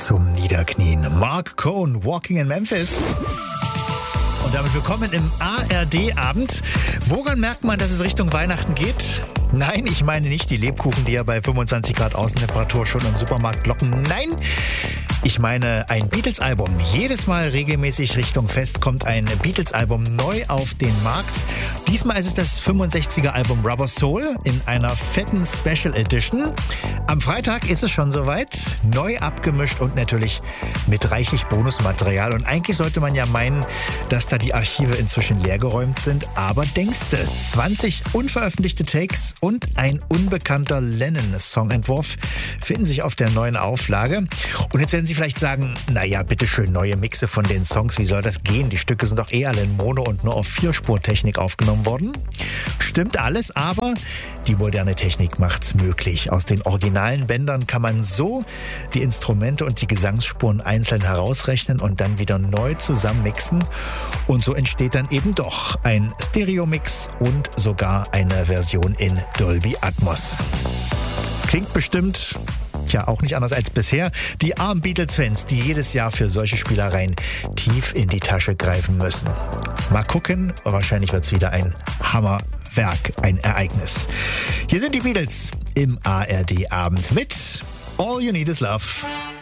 zum Niederknien. Mark Cohn, Walking in Memphis. Und damit willkommen im ARD-Abend. Woran merkt man, dass es Richtung Weihnachten geht? Nein, ich meine nicht die Lebkuchen, die ja bei 25 Grad Außentemperatur schon im Supermarkt locken. Nein, ich meine ein Beatles-Album. Jedes Mal regelmäßig Richtung Fest kommt ein Beatles-Album neu auf den Markt. Diesmal ist es das 65er-Album Rubber Soul in einer fetten Special Edition. Am Freitag ist es schon soweit. Neu abgemischt und natürlich mit reichlich Bonusmaterial. Und eigentlich sollte man ja meinen, dass da die Archive inzwischen leergeräumt sind. Aber denkste, 20 unveröffentlichte Takes und ein unbekannter Lennon-Songentwurf finden sich auf der neuen Auflage. Und jetzt werden Sie vielleicht sagen, naja, bitteschön, neue Mixe von den Songs, wie soll das gehen? Die Stücke sind doch alle in Mono und nur auf 4-Spur-Technik aufgenommen worden. Stimmt alles, aber die moderne Technik macht's möglich. Aus den originalen Bändern kann man so die Instrumente und die Gesangsspuren einzeln herausrechnen und dann wieder neu zusammenmixen. Und so entsteht dann eben doch ein Stereo-Mix und sogar eine Version in Dolby Atmos. Klingt bestimmt auch nicht anders als bisher. Die armen Beatles-Fans, die jedes Jahr für solche Spielereien tief in die Tasche greifen müssen. Mal gucken, wahrscheinlich wird es wieder ein Hammerwerk, ein Ereignis. Hier sind die Beatles im ARD-Abend mit All You Need Is Love.